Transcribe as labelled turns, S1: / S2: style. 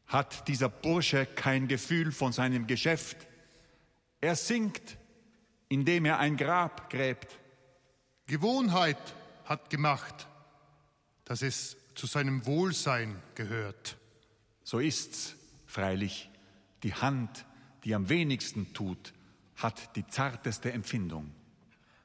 S1: Hat dieser Bursche kein Gefühl von seinem Geschäft? Er singt, indem er ein Grab gräbt.
S2: Gewohnheit hat gemacht, dass es zu seinem Wohlsein gehört.
S1: So ist's, freilich. Die Hand, die am wenigsten tut, hat die zarteste Empfindung.